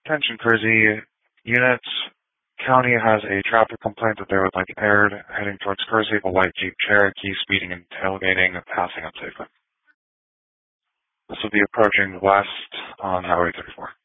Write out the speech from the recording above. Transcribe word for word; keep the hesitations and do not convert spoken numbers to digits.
Attention, Kersey units. County has a traffic complaint that they would like aired heading towards Kersey, the light Jeep Cherokee speeding and tailgating, passing up safely. This will be approaching west on Highway thirty-four.